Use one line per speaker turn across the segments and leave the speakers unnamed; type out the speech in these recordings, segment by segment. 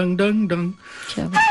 डंग डंग डंग।
क्या बात,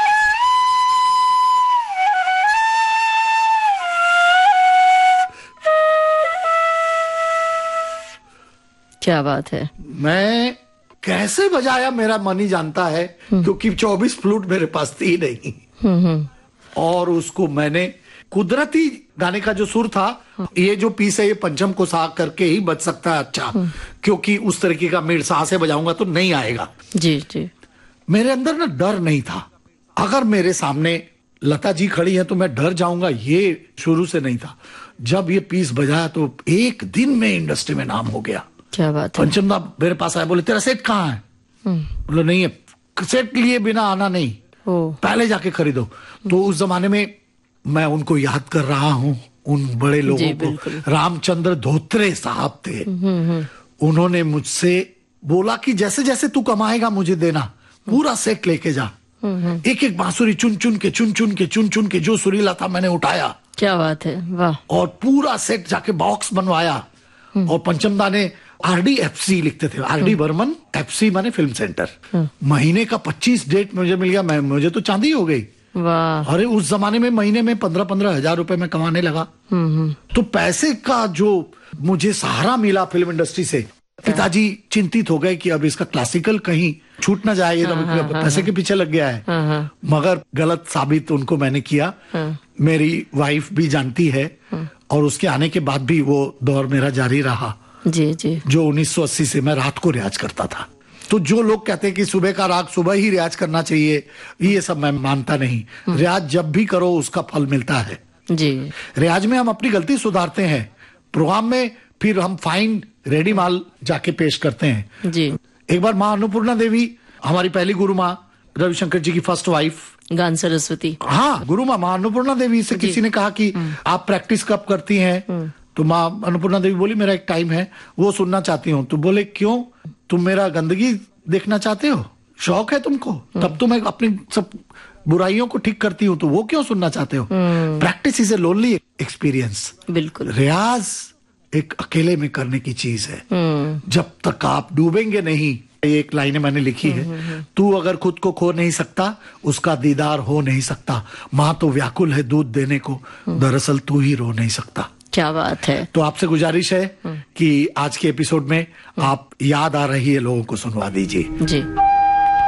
क्या बात है।
मैं कैसे बजाया मेरा मन ही जानता है, क्योंकि 24 फ्लूट मेरे पास थी नहीं। और उसको मैंने कुदरती गाने का जो सुर था, ये जो पीस है ये पंचम को सा करके ही बज सकता है अच्छा, क्योंकि उस तरीके का मेरे सा से बजाऊंगा तो नहीं आएगा।
जी जी।
मेरे अंदर ना डर नहीं था। अगर मेरे सामने लता जी खड़ी है तो मैं डर जाऊंगा, ये शुरू से नहीं था। जब ये पीस बजाया तो एक दिन में इंडस्ट्री में नाम हो गया।
क्या बात है।
पंचम दा मेरे पास आया, बोले तेरा सेट कहाँ है? बोले नहीं है, सेट लिए बिना आना नहीं, पहले जाके खरीदो। तो उस जमाने में मैं उनको याद कर रहा हूँ, उन बड़े लोगों को। रामचंद्र धोत्रे साहब थे, उन्होंने मुझसे बोला कि जैसे जैसे तू कमाएगा मुझे देना, पूरा सेट लेके जा। एक एक बांसुरी चुन चुन के जो सुरीला था मैंने उठाया।
क्या बात है, वाह।
और पूरा सेट जाके बॉक्स बनवाया। और पंचमदा ने RDFC लिखते थे, RD बर्मन, FC माने फिल्म सेंटर। महीने का 25 डेट मुझे मिल गया। मुझे तो चांदी हो गई।
वाह।
अरे उस जमाने में महीने में 15-15 हजार रुपए में कमाने लगा। तो पैसे का जो मुझे सहारा मिला फिल्म इंडस्ट्री से, पिताजी चिंतित हो गए कि अब इसका क्लासिकल कहीं छूट ना जाए, ये पैसे के पीछे लग गया है। मगर गलत साबित उनको मैंने किया। मेरी वाइफ भी जानती है, और उसके आने के बाद भी वो दौर मेरा जारी रहा।
जी जी।
जो 1980 से मैं रात को रियाज करता था। तो जो लोग कहते हैं कि सुबह का राग सुबह ही रियाज करना चाहिए, ये सब मैं मानता नहीं। रियाज जब भी करो उसका फल मिलता है।
जी।
रियाज में हम अपनी गलती सुधारते हैं, प्रोग्राम में फिर हम फाइन रेडी माल जाके पेश करते हैं।
जी।
एक बार माँ अन्नपूर्णा देवी, हमारी पहली गुरु माँ, रविशंकर जी की फर्स्ट वाइफ,
गान सरस्वती।
हाँ, गुरु माँ अन्नपूर्णा देवी से किसी ने कहा कि आप प्रैक्टिस कब करती हैं? तो माँ अन्नपूर्णा देवी बोली मेरा एक टाइम है, वो सुनना चाहती हूँ। तो बोले क्यों, तुम मेरा गंदगी देखना चाहते हो, शौक है तुमको? तब तो मैं अपनी सब बुराइयों को ठीक करती हूँ, तो वो क्यों सुनना चाहते हो? Practice is a lonely experience.
बिल्कुल।
रियाज एक अकेले में करने की चीज है। जब तक आप डूबेंगे नहीं, एक लाइन मैंने लिखी है, तू अगर खुद को खो नहीं सकता उसका दीदार हो नहीं सकता। माँ तो व्याकुल है दूध देने को, दरअसल तू ही रो नहीं सकता।
क्या बात है।
तो आपसे गुजारिश है कि आज के एपिसोड में आप याद आ रही है लोगों को सुनवा दीजिए।
जी।